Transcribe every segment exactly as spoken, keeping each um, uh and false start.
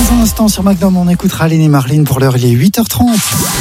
Dans un instant sur Magnum, on écoutera Aline et Marlene. Pour l'heure, il est huit heures trente.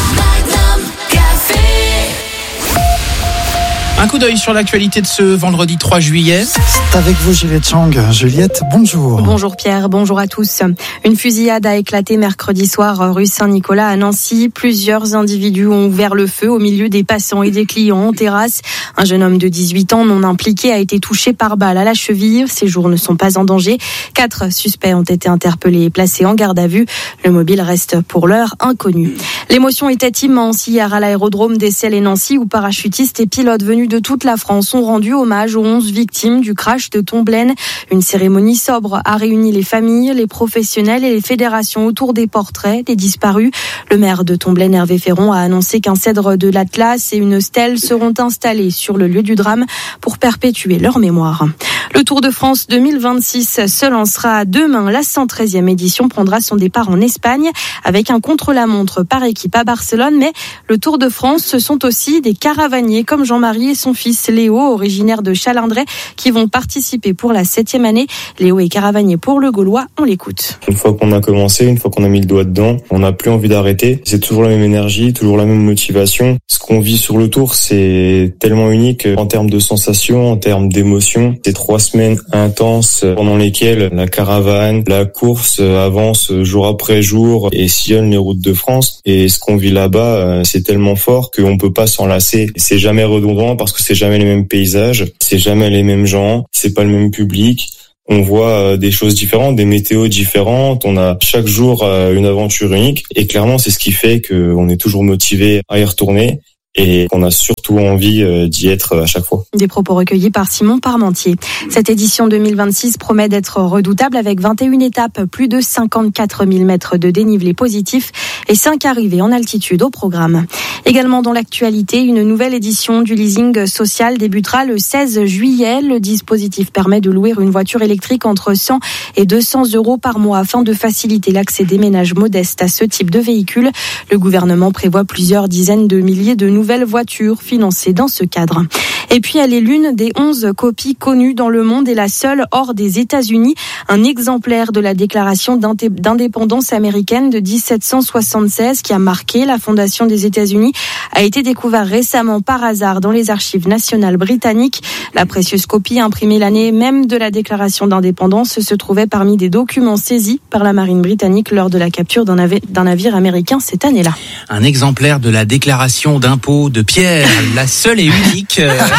Un coup d'œil sur l'actualité de ce vendredi trois juillet. C'est avec vous Juliette Chang. Juliette, bonjour. Bonjour Pierre, bonjour à tous. Une fusillade a éclaté mercredi soir rue Saint-Nicolas à Nancy. Plusieurs individus ont ouvert le feu au milieu des passants et des clients en terrasse. Un jeune homme de dix-huit ans non impliqué a été touché par balle à la cheville. Ses jours ne sont pas en danger. Quatre suspects ont été interpellés et placés en garde à vue. Le mobile reste pour l'heure inconnu. L'émotion était immense hier à l'aérodrome d'Essel et Nancy où parachutistes et pilotes venus de toute la France ont rendu hommage aux onze victimes du crash de Tomblaine. Une cérémonie sobre a réuni les familles, les professionnels et les fédérations autour des portraits des disparus. Le maire de Tomblaine, Hervé Féron, a annoncé qu'un cèdre de l'Atlas et une stèle seront installés sur le lieu du drame pour perpétuer leur mémoire. Le Tour de France deux mille vingt-six se lancera demain. La cent treizième édition prendra son départ en Espagne avec un contre-la-montre par équipe à Barcelone. Mais le Tour de France, ce sont aussi des caravaniers comme Jean-Marie et son fils Léo, originaire de Chalindrey, qui vont participer pour la septième année. Léo est caravanier pour le Gaulois, on l'écoute. Une fois qu'on a commencé, une fois qu'on a mis le doigt dedans, on n'a plus envie d'arrêter. C'est toujours la même énergie, toujours la même motivation. Ce qu'on vit sur le Tour, c'est tellement unique en termes de sensations, en termes d'émotions. C'est trois semaines intenses pendant lesquelles la caravane, la course avance jour après jour et sillonne les routes de France. Et ce qu'on vit là-bas, c'est tellement fort qu'on peut pas s'en lasser. C'est jamais redondant parce que c'est jamais les mêmes paysages, c'est jamais les mêmes gens, c'est pas le même public. On voit des choses différentes, des météos différentes. On a chaque jour une aventure unique. Et clairement, c'est ce qui fait qu'on est toujours motivé à y retourner. Et qu'on a surtout envie d'y être à chaque fois. Des propos recueillis par Simon Parmentier. Cette édition deux mille vingt-six promet d'être redoutable avec vingt et une étapes, plus de cinquante-quatre mille mètres de dénivelé positif et cinq arrivées en altitude au programme. Également dans l'actualité, une nouvelle édition du leasing social débutera le seize juillet. Le dispositif permet de louer une voiture électrique entre cent et deux cents euros par mois afin de faciliter l'accès des ménages modestes à ce type de véhicule. Le gouvernement prévoit plusieurs dizaines de milliers de nouveaux nouvelle voiture financée dans ce cadre. Et puis elle est l'une des onze copies connues dans le monde et la seule hors des États-Unis. Un exemplaire de la déclaration d'indépendance américaine de dix-sept cent soixante-seize qui a marqué la fondation des États-Unis a été découvert récemment par hasard dans les archives nationales britanniques. La précieuse copie imprimée l'année même de la déclaration d'indépendance se trouvait parmi des documents saisis par la marine britannique lors de la capture d'un navire, d'un navire américain cette année-là. Un exemplaire de la déclaration d'impôt de Pierre, la seule et unique.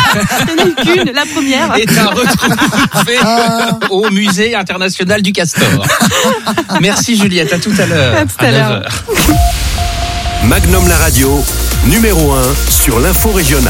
Ce n'est qu'une, la première. Est à retrouver au musée international du Castor. Merci Juliette, à tout à l'heure. À tout à, à l'heure. neuf heures. Magnum la radio, numéro un sur l'info régionale.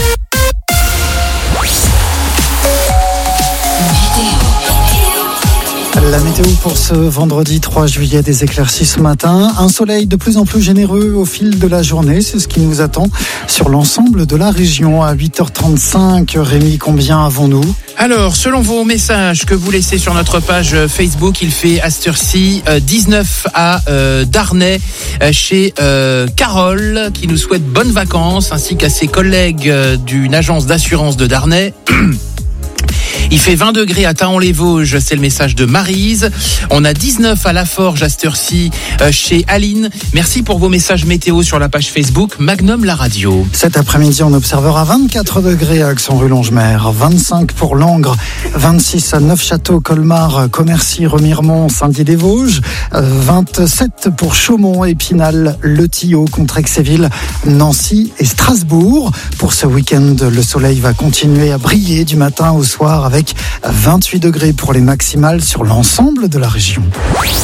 La météo pour ce vendredi trois juillet, des éclaircies ce matin. Un soleil de plus en plus généreux au fil de la journée. C'est ce qui nous attend sur l'ensemble de la région. À huit heures trente-cinq, Rémi, combien avons-nous ? Alors, selon vos messages que vous laissez sur notre page Facebook, il fait à cette heure-ci euh, dix-neuf à euh, Darney, euh, chez euh, Carole, qui nous souhaite bonnes vacances, ainsi qu'à ses collègues euh, d'une agence d'assurance de Darney. Il fait vingt degrés à Taon-les-Vosges, c'est le message de Maryse. On a dix-neuf à La Forge à cette heure-ci euh, chez Aline. Merci pour vos messages météo sur la page Facebook Magnum la radio. Cet après-midi, on observera vingt-quatre degrés à Aix-en-Rue-Longemer, vingt-cinq pour Langres, vingt-six à Neufchâteau, Colmar, Commercy, Remiremont, Saint-Dié-des-Vosges, vingt-sept pour Chaumont, Épinal, Le Tillot, Contrexéville, Nancy et Strasbourg. Pour ce week-end, le soleil va continuer à briller du matin au soir avec vingt-huit degrés pour les maximales sur l'ensemble de la région.